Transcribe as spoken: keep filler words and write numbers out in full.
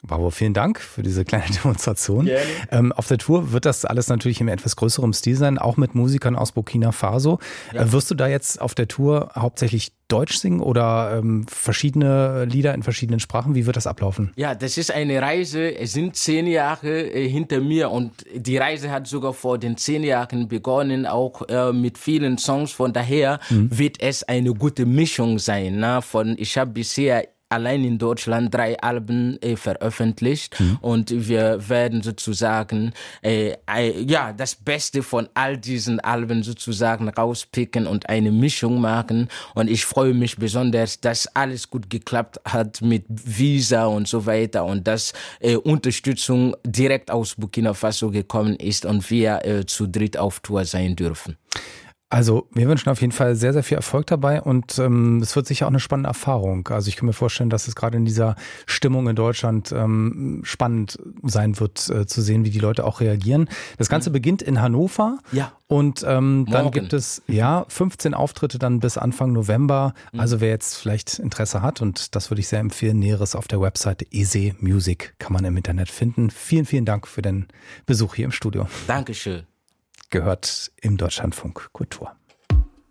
Bravo, vielen Dank für diese kleine Demonstration. Gerne. Ähm, auf der Tour wird das alles natürlich in etwas größerem Stil sein, auch mit Musikern aus Burkina Faso. Ja. Äh, wirst du da jetzt auf der Tour hauptsächlich Deutsch singen oder ähm, verschiedene Lieder in verschiedenen Sprachen? Wie wird das ablaufen? Ja, das ist eine Reise. Es sind zehn Jahre äh, hinter mir und die Reise hat sogar vor den zehn Jahren begonnen, auch äh, mit vielen Songs. Von daher mhm. wird es eine gute Mischung sein. Na? Von ich habe bisher allein in Deutschland drei Alben äh, veröffentlicht mhm. und wir werden sozusagen äh, äh, ja das Beste von all diesen Alben sozusagen rauspicken und eine Mischung machen und ich freue mich besonders, dass alles gut geklappt hat mit Visa und so weiter und dass äh, Unterstützung direkt aus Burkina Faso gekommen ist und wir äh, zu dritt auf Tour sein dürfen. Also wir wünschen auf jeden Fall sehr, sehr viel Erfolg dabei und ähm, es wird sicher auch eine spannende Erfahrung. Also ich kann mir vorstellen, dass es gerade in dieser Stimmung in Deutschland ähm, spannend sein wird, äh, zu sehen, wie die Leute auch reagieren. Das Ganze mhm. beginnt in Hannover ja. und ähm, dann gibt es ja fünfzehn Auftritte dann bis Anfang November. Mhm. Also wer jetzt vielleicht Interesse hat, und das würde ich sehr empfehlen, Näheres auf der Webseite Eze Music kann man im Internet finden. Vielen, vielen Dank für den Besuch hier im Studio. Dankeschön. Gehört im Deutschlandfunk Kultur.